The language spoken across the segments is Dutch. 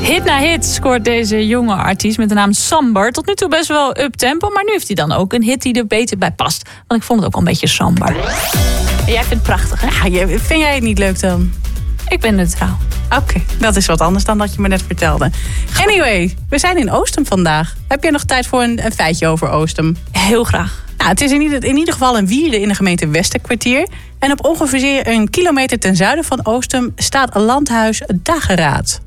Hit na hit scoort deze jonge artiest met de naam Sambar. Tot nu toe best wel up-tempo, maar nu heeft hij dan ook een hit die er beter bij past. Want ik vond het ook al een beetje Sambar. En jij vindt het prachtig, hè? Ja, vind jij het niet leuk dan? Ik ben neutraal. Oké, dat is wat anders dan dat je me net vertelde. Anyway, we zijn in Oostum vandaag. Heb jij nog tijd voor een feitje over Oostum? Heel graag. Nou, het is in ieder geval een wierde in de gemeente Westerkwartier. En op ongeveer 1 kilometer ten zuiden van Oostum staat landhuis Dageraad.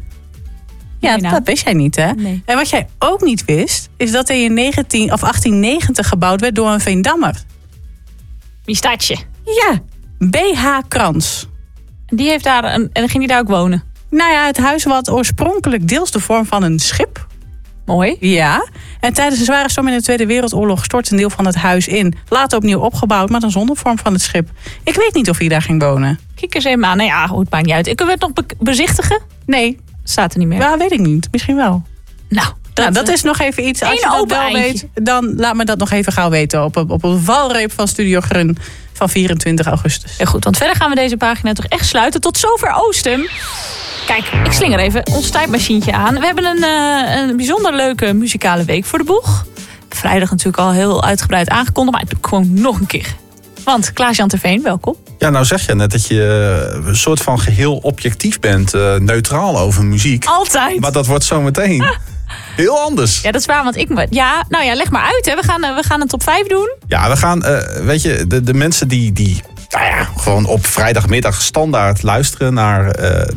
Ja, dat wist jij niet, hè? Nee. En wat jij ook niet wist, is dat hij in 1890 gebouwd werd door een Veendammer. Wie staat je? Ja, B.H. Krans. Die heeft daar en ging hij daar ook wonen? Nou ja, het huis had oorspronkelijk deels de vorm van een schip. Mooi. Ja, en tijdens de zware storm in de Tweede Wereldoorlog stort een deel van het huis in. Later opnieuw opgebouwd, maar dan zonder vorm van het schip. Ik weet niet of hij daar ging wonen. Kijk eens even aan. Nou ja, het maakt niet uit. Kunnen we het nog bezichtige? Nee. Staat er niet meer. Ja, weet ik niet. Misschien wel. Nou, dat is nog even iets. Als je dat wel weet, dan laat me dat nog even gauw weten. Op een valreep van Studio Grun van 24 augustus. Ja, goed, want verder gaan we deze pagina toch echt sluiten. Tot zover Oostum. Kijk, ik slinger even ons tijdmachientje aan. We hebben een bijzonder leuke muzikale week voor de boeg. Vrijdag natuurlijk al heel uitgebreid aangekondigd. Maar ik doe het gewoon nog een keer. Want Klaas-Jan Terveen, welkom. Ja, nou zeg je net dat je een soort van geheel objectief bent. Neutraal over muziek. Altijd. Maar dat wordt zometeen heel anders. Ja, dat is waar, want leg maar uit. Hè. We gaan een top 5 doen. Ja, we gaan, weet je, de mensen die gewoon op vrijdagmiddag standaard luisteren naar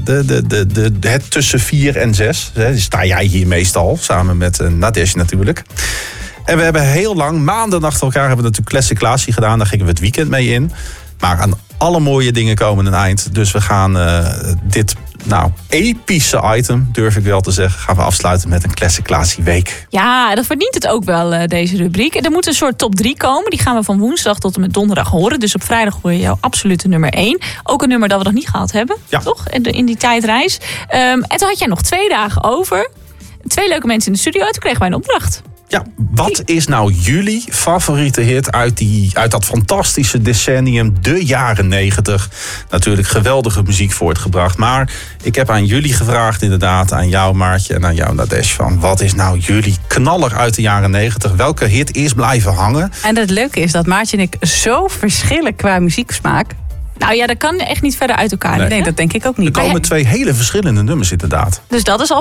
het tussen 4 en 6. Dus sta jij hier meestal, samen met Nadesh natuurlijk. En we hebben heel lang, maanden achter elkaar, hebben we natuurlijk Classic Klaasie gedaan. Daar gingen we het weekend mee in. Maar aan alle mooie dingen komen een eind. Dus we gaan dit epische item, durf ik wel te zeggen, gaan we afsluiten met een Classic Klaasie week. Ja, dat verdient het ook wel, deze rubriek. Er moet een soort top 3 komen. Die gaan we van woensdag tot en met donderdag horen. Dus op vrijdag hoor je jouw absolute nummer 1. Ook een nummer dat we nog niet gehad hebben. Ja. Toch? In die tijdreis. En toen had jij nog 2 dagen over. 2 leuke mensen in de studio. Toen kregen wij een opdracht. Ja, wat is nou jullie favoriete hit uit dat fantastische decennium, de jaren 90? Natuurlijk geweldige muziek voortgebracht. Maar ik heb aan jullie gevraagd, inderdaad, aan jou Maartje en aan jou Nadesh, van wat is nou jullie knaller uit de jaren 90? Welke hit is blijven hangen? En het leuke is dat Maartje en ik zo verschillen qua muzieksmaak. Nou ja, dat kan echt niet verder uit elkaar. Nee, dat denk ik ook niet. Er komen 2 hele verschillende nummers inderdaad. Dus dat is al